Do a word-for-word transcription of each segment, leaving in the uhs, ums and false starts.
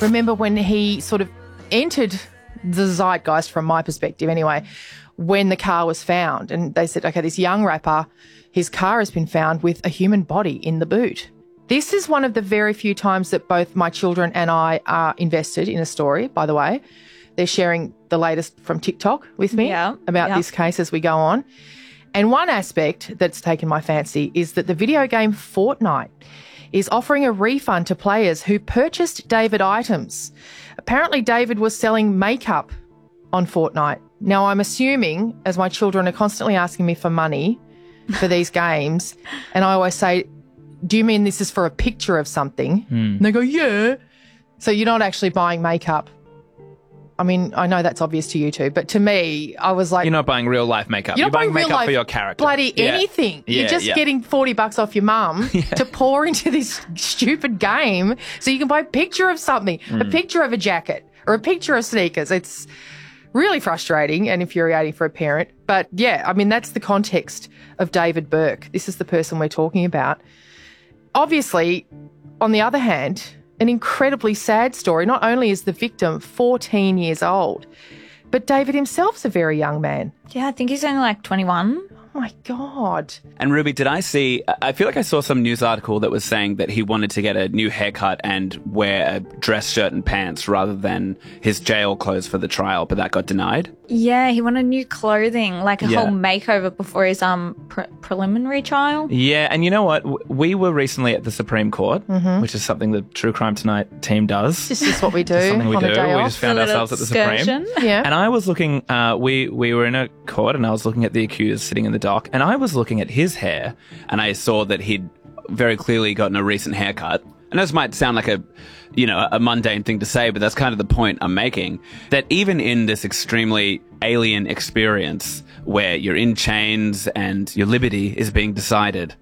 remember when he sort of entered the zeitgeist, from my perspective anyway, when the car was found. And they said, okay, this young rapper, his car has been found with a human body in the boot. This is one of the very few times that both my children and I are invested in a story, by the way. They're sharing the latest from TikTok with me yeah, about yeah. this case as we go on. And one aspect that's taken my fancy is that the video game Fortnite is offering a refund to players who purchased David items. Apparently, David was selling makeup on Fortnite. Now, I'm assuming, as my children are constantly asking me for money for these games, and I always say, do you mean this is for a picture of something? Mm. And they go, yeah. So you're not actually buying makeup. I mean, I know that's obvious to you two, but to me, I was like... You're not buying real life makeup. You're, you're buying makeup life, for your character. Bloody yeah. anything. Yeah, you're just yeah. getting forty bucks off your mum yeah. to pour into this stupid game so you can buy a picture of something, mm. a picture of a jacket or a picture of sneakers. It's really frustrating and infuriating for a parent. But, yeah, I mean, that's the context of David Burke. This is the person we're talking about. Obviously, on the other hand, an incredibly sad story. Not only is the victim fourteen years old, but David himself's a very young man. Yeah, I think he's only like twenty-one. Oh, my God. And Ruby, did I see, I feel like I saw some news article that was saying that he wanted to get a new haircut and wear a dress shirt and pants rather than his jail clothes for the trial, but that got denied? Yeah, he wanted new clothing, like a Yeah. whole makeover before his um pre- preliminary trial. Yeah, and you know what? W- We were recently at the Supreme Court, Mm-hmm. which is something the True Crime Tonight team does. This is what we do It's something we on do. a day We off. just found A little ourselves at the Supreme. excursion. Yeah. And I was looking, uh, we, we were in a court and I was looking at the accused sitting in the dock and I was looking at his hair and I saw that he'd very clearly gotten a recent haircut. And this might sound like a, you know, a mundane thing to say, but that's kind of the point I'm making. That even in this extremely alien experience where you're in chains and your liberty is being decided,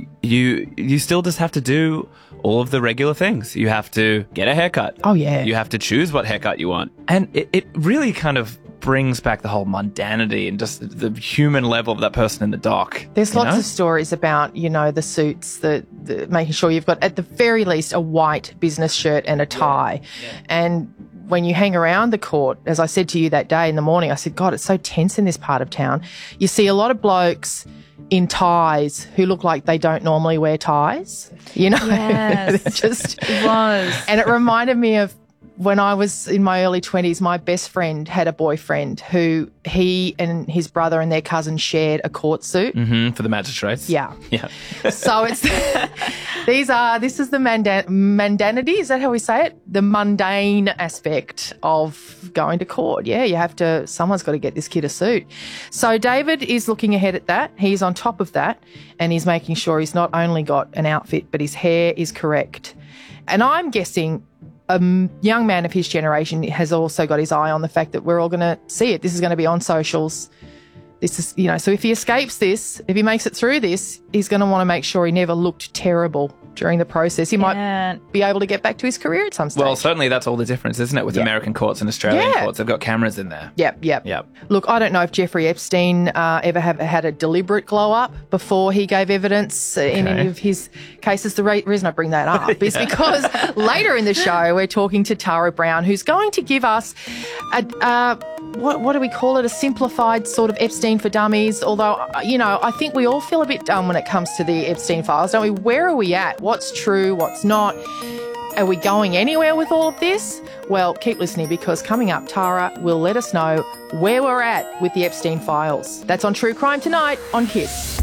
you you still just have to do all of the regular things. You have to get a haircut. Oh, yeah. You You have to choose what haircut you want. And it, it really kind of brings back the whole mundanity and just the human level of that person in the dock. There's you lots know? of stories about, you know, the suits, the, the making sure you've got, at the very least, a white business shirt and a tie. Yeah. Yeah. And when you hang around the court, as I said to you that day in the morning, I said, God, it's so tense in this part of town. You see a lot of blokes in ties who look like they don't normally wear ties, you know. Yes. just It was. And it reminded me of when I was in my early twenties, my best friend had a boyfriend who he and his brother and their cousin shared a court suit. Mm-hmm, for the magistrates. Yeah. Yeah. So it's these are this is the mandan- mundanity, is that how we say it? The mundane aspect of going to court. Yeah, you have to, someone's got to get this kid a suit. So David is looking ahead at that. He's on top of that and he's making sure he's not only got an outfit, but his hair is correct. And I'm guessing a young man of his generation has also got his eye on the fact that we're all going to see it. This is going to be on socials. This is, you know, so if he escapes this, if he makes it through this, he's going to want to make sure he never looked terrible during the process. He Yeah. might be able to get back to his career at some stage. Well, certainly that's all the difference, isn't it, with Yeah. American courts and Australian Yeah. courts? They've got cameras in there. Yep, yep. Yep. Look, I don't know if Jeffrey Epstein uh, ever have, had a deliberate glow up before he gave evidence uh, in Okay. any of his cases. The re- reason I bring that up is because later in the show we're talking to Tara Brown, who's going to give us a, uh, what, what do we call it, a simplified sort of Epstein for dummies. Although, uh, you know, I think we all feel a bit dumb when it comes to the Epstein files, don't we? Where are we at? What's true? What's not? Are we going anywhere with all of this? Well, keep listening because coming up, Tara will let us know where we're at with the Epstein files. That's on True Crime Tonight on KISS.